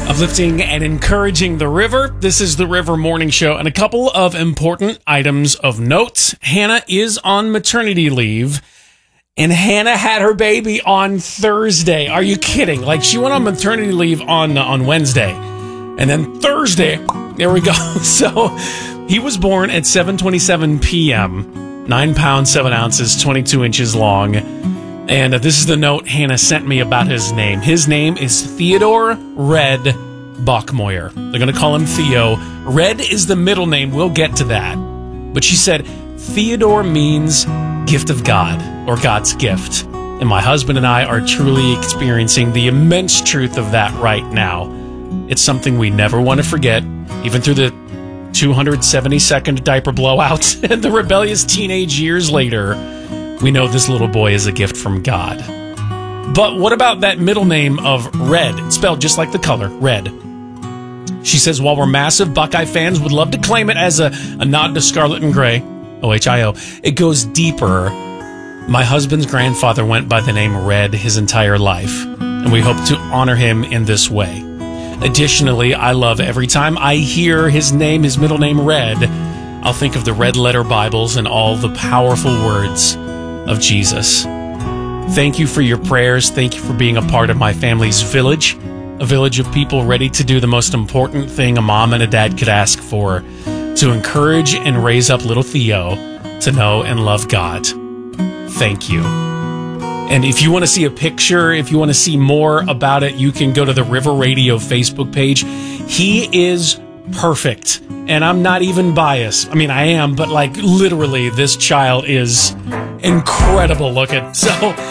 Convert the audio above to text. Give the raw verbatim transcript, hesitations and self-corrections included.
Uplifting and encouraging the river. This is the River Morning Show, and a couple of important items of note. Hannah is on maternity leave, and Hannah had her baby on Thursday. Are you kidding? Like, she went on maternity leave on uh, on Wednesday, and then Thursday, there we go. So he was born at seven twenty-seven p.m., nine pounds, seven ounces, twenty-two inches long. And uh, this is the note Hannah sent me about his name. His name is Theodore Red Bachmoyer. They're going to call him Theo. Red is the middle name. We'll get to that. But she said, Theodore means gift of God, or God's gift. And my husband and I are truly experiencing the immense truth of that right now. It's something we never want to forget, even through the two hundred seventy-second diaper blowouts and the rebellious teenage years later. We know this little boy is a gift from God. But what about that middle name of Red? It's spelled just like the color, red. She says, while we're massive Buckeye fans, would love to claim it as a, a nod to Scarlet and Gray, O H I O. It goes deeper. My husband's grandfather went by the name Red his entire life, and we hope to honor him in this way. Additionally, I love every time I hear his name, his middle name, Red, I'll think of the red letter Bibles and all the powerful words of Jesus. Thank you for your prayers. Thank you for being a part of my family's village, a village of people ready to do the most important thing a mom and a dad could ask for, to encourage and raise up little Theo to know and love God. Thank you. And if you want to see a picture, if you want to see more about it, you can go to the River Radio Facebook page. He is perfect. And I'm not even biased. I mean, I am, but like literally this child is incredible looking. So